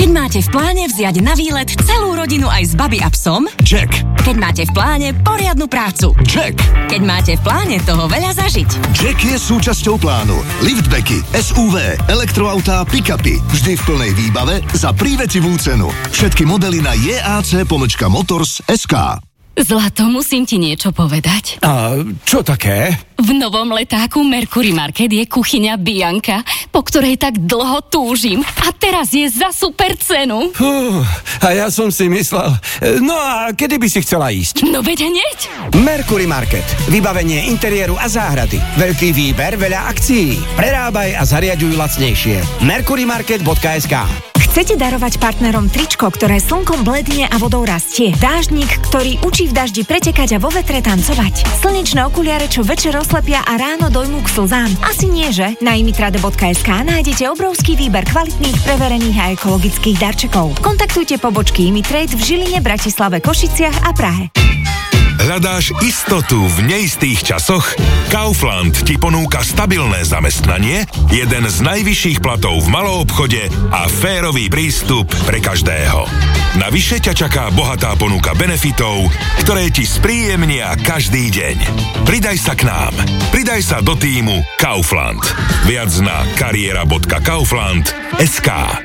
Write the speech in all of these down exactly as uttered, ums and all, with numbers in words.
máte v pláne vziať na výlet celú rodinu aj s babi a psom? Check. Keď máte v pláne poriadnu prácu? Check. Keď máte v pláne toho veľa zažiť? Check je súčasťou plánu. Liftbacky, es ú vé, elektroautá, pick-upy. Vždy v plnej výbave za prívetivú cenu. Všetky modely na jac pomlčka motors bodka es ká. Zlato, musím ti niečo povedať. A čo také? V novom letáku Mercury Market je kuchyňa Bianka, po ktorej tak dlho túžim. A teraz je za super cenu. Fú, a ja som si myslel... No a kedy by si chcela ísť? No veď hneď. Mercury Market. Vybavenie interiéru a záhrady. Veľký výber, veľa akcií. Prerábaj a zariaďuj lacnejšie. mercury market bodka es ká. Chcete darovať partnerom tričko, ktoré slnkom bledne a vodou rastie? Dáždnik, ktorý učí v daždi pretekať a vo vetre tancovať? Slnečné okuliare, čo večer oslepia a ráno dojmú k slzám? Asi nie, že? Na imitrade bodka es ká nájdete obrovský výber kvalitných, preverených a ekologických darčekov. Kontaktujte pobočky Imitrade v Žiline, Bratislave, Košiciach a Prahe. Hľadáš istotu v neistých časoch? Kaufland ti ponúka stabilné zamestnanie, jeden z najvyšších platov v maloobchode a férový prístup pre každého. Navyše ťa čaká bohatá ponuka benefitov, ktoré ti spríjemnia každý deň. Pridaj sa k nám. Pridaj sa do tímu Kaufland. Viac na kariéra bodka kaufland bodka es ká.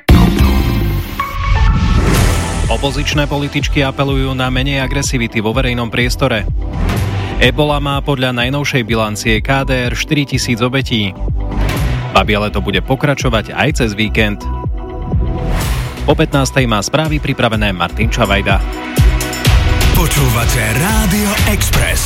Opozičné političky apelujú na menej agresivity vo verejnom priestore. Ebola má podľa najnovšej bilancie ká dé er štyritisíc obetí. Babie leto bude pokračovať aj cez víkend. O pätnástej má správy pripravené Martin Čavajda. Počúvate Rádio Express.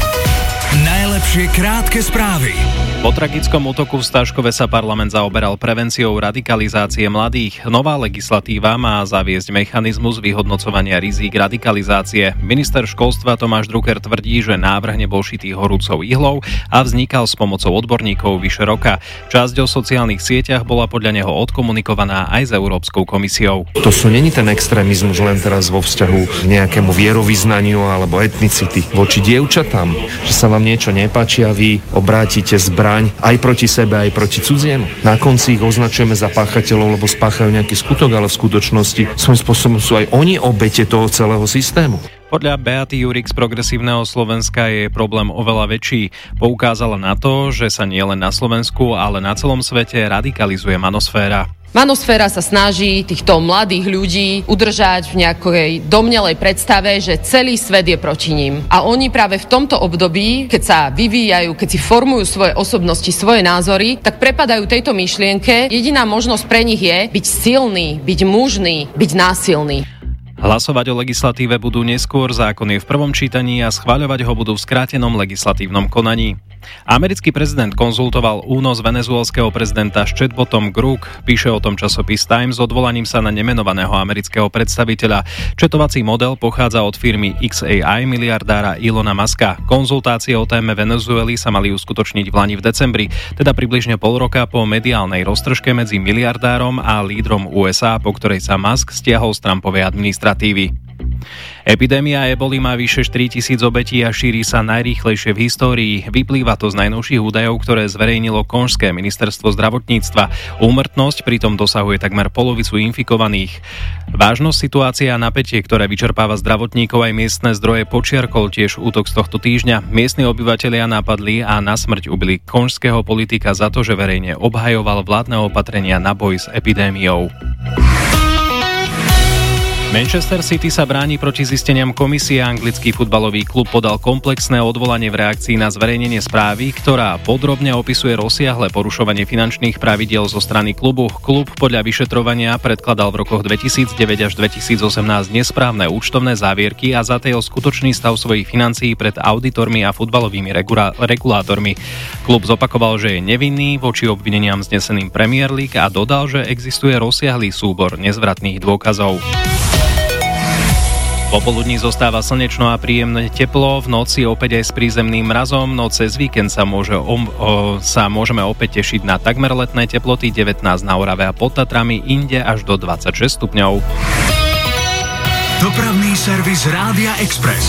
Najlepšie krátke správy. Po tragickom útoku v Staškove sa parlament zaoberal prevenciou radikalizácie mladých. Nová legislatíva má zaviesť mechanizmus vyhodnocovania rizík radikalizácie. Minister školstva Tomáš Drucker tvrdí, že návrh nebol šitý horúcou ihlou a vznikal s pomocou odborníkov vyše roka. Časť o sociálnych sieťach bola podľa neho odkomunikovaná aj s Európskou komisiou. To sú není ten extrémizmus len teraz vo vzťahu k nejakému vierovyznaniu alebo etnicity voči dievčatám, že sa vám niečo nepáči a vy obrátite zbraň aj proti sebe, aj proti cudziemu. Na konci ich označujeme za páchateľov, lebo spáchajú nejaký skutok, ale v skutočnosti svojím spôsobom sú aj oni obete toho celého systému. Podľa Beaty Jurik z Progresívneho Slovenska je problém oveľa väčší. Poukázala na to, že sa nielen na Slovensku, ale na celom svete radikalizuje manosféra. Manosféra sa snaží týchto mladých ľudí udržať v nejakej domnelej predstave, že celý svet je proti ním. A oni práve v tomto období, keď sa vyvíjajú, keď si formujú svoje osobnosti, svoje názory, tak prepadajú tejto myšlienke. Jediná možnosť pre nich je byť silný, byť mužný, byť násilný. Hlasovať o legislatíve budú neskôr, zákon je v prvom čítaní a schvaľovať ho budú v skrátenom legislatívnom konaní. Americký prezident konzultoval únos venezuelského prezidenta s chatbotom Grok, píše o tom časopis Times s odvolaním sa na nemenovaného amerického predstaviteľa. Chatovací model pochádza od firmy iks á í miliardára Elona Muska. Konzultácie o téme Venezuely sa mali uskutočniť v lani v decembri, teda približne pol roka po mediálnej roztržke medzi miliardárom a lídrom ú es á, po ktorej sa Musk stiahol z Trumpovej administratívy. Epidémia eboli má vyše štyritisíc obetí a šíri sa najrýchlejšie v histórii. Vyplýva to z najnovších údajov, ktoré zverejnilo konžské ministerstvo zdravotníctva. Úmrtnosť pritom dosahuje takmer polovicu infikovaných. Vážnosť situácie a napätie, ktoré vyčerpáva zdravotníkov aj miestne zdroje, počiarkol tiež útok z tohto týždňa. Miestni obyvatelia napadli a na smrť ubili konžského politika za to, že verejne obhajoval vládne opatrenia na boj s epidémiou. Manchester City sa bráni proti zisteniam komisie. Anglický futbalový klub podal komplexné odvolanie v reakcii na zverejnenie správy, ktorá podrobne opisuje rozsiahle porušovanie finančných pravidiel zo strany klubu. Klub podľa vyšetrovania predkladal v rokoch dvetisícdeväť až dvetisícosemnásť nesprávne účtovné závierky a zatajil skutočný stav svojich financií pred auditormi a futbalovými regula- regulátormi. Klub zopakoval, že je nevinný voči obvineniam zneseným Premier League a dodal, že existuje rozsiahlý súbor nezvratných dôkazov. Popoludní zostáva slnečno a príjemné teplo, v noci opäť aj s prízemným mrazom, no cez víkend sa, môže, o, o, sa môžeme opäť tešiť na takmer letné teploty, devätnásť na Orave a pod Tatrami, inde až do dvadsaťšesť stupňov. Dopravný servis Rádia Express.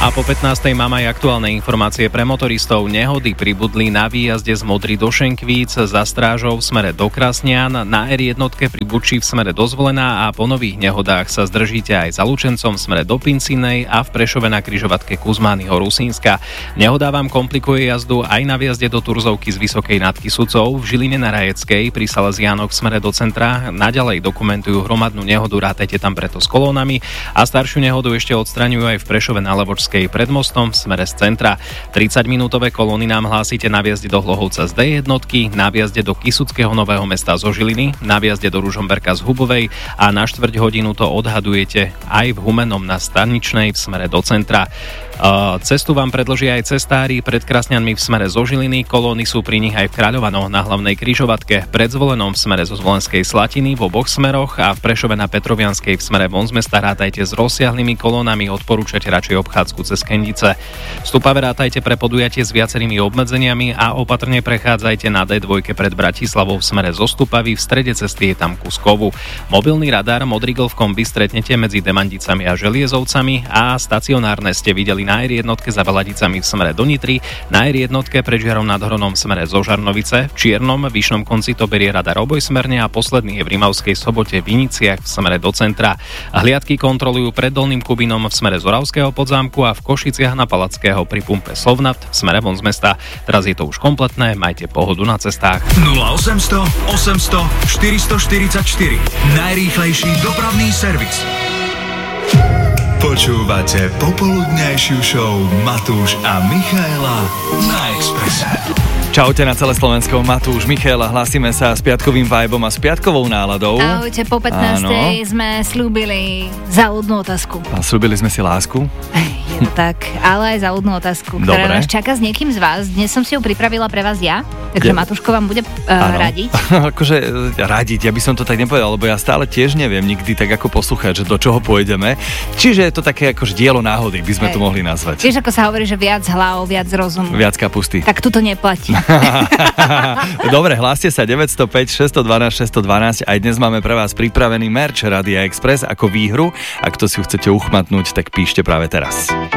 A po pätnástej mám aj aktuálne informácie pre motoristov. Nehody pribudli na výjazde z Modry do Šenkvíc, za Strážou v smere do Krasnian, na er jedna pri Buči v smere do Zvolená a po nových nehodách sa zdržíte aj za Lučencom v smere do Pincinej a v Prešove na križovatke Kuzmányho Rusínska. Nehoda vám komplikuje jazdu aj na výjazde do Turzovky z Vysokej nad Kysucou, v Žiline na Rajeckej pri Salesiánoch v smere do centra. Naďalej dokumentujú hromadnú nehodu, rátajte tam preto s kolónami a staršiu nehodu ešte odstraňujú aj v Prešove na Levočskej pred mostom v smere z centra. tridsaťminútové kolóny nám hlásite na výjazde do Hlohovca z dé jedna, na výjazde do Kysuckého Nového Mesta zo Žiliny, na výjazde do Ružomberka z Hubovej a na štvrť hodinu to odhadujete aj v Humennom na Staničnej v smere do centra. Cestu vám predložia aj cestári pred Krasňanmi v smere zo Žiliny, kolóny sú pri nich aj v Kráľovanoch na hlavnej križovatke, pred Zvolenom v smere zo Zvolenskej Slatiny v oboch smeroch a v Prešove na Petrovianskej v smere von z mesta rátajte s rozsiahlými kolónami, odporúčate radšej obchádzku cez Kendice. Vstupave rátajte pre podujatie s viacerými obmedzeniami a opatrne prechádzajte na dé dva pred Bratislavou v smere zo Stupavy, v strede cesty je tam kus kovu. Mobilný radar Modrý Golf kombi stretnete medzi Demandicami a Želiezovcami a stacionárne ste videli na er jedna za Baladicami v smere do Nitry, na er jedna pred Žiarom nad Hronom v smere zo Žarnovice, v Čiernom vyšnom konci to berie radar obojsmerne a posledný je v Rimavskej Sobote v Iniciach v smere do centra. Hliadky kontrolujú pred Dolným Kubinom v smere z Oravského Podzámku a v Košiciach na Palackého pri pumpe Slovnat v smere von z mesta. Teraz je to už kompletné, majte pohodu na cestách. nula osemsto osemsto štyristoštyridsaťštyri Najrýchlejší dopravný servis. Počúvate popoludňajšiu show Matúš a Michaela na Expresse. Čaute na celé Slovensko, Matúš, Michaela, hlásime sa s piatkovým vibom a s piatkovou náladou. Ahojte, po pätnástej Áno. sme slúbili záľudnú otázku. A slúbili sme si lásku? Je to tak, ale aj záľudnú otázku, ktorá Dobre. nás čaká s niekým z vás. Dnes som si ju pripravila pre vás ja, takže Je... Matúško vám bude uh, radiť. akože radiť, ja by som to tak nepovedal, lebo ja stále tiež neviem nikdy tak ako poslúchať, že do čoho pôjdeme. Čiže je to také akože dielo náhody, by sme Hej. to mohli nazvať. Vieš, ako sa hovorí, že viac hlav, viac rozumu. Viac kapusty. Tak tu to neplatí. Dobre, hláste sa deväť nula päť, šesť jedna dva, šesť jedna dva. Aj dnes máme pre vás pripravený merch Radia Express ako výhru. Ak to si chcete uchmatnúť, tak píšte práve teraz.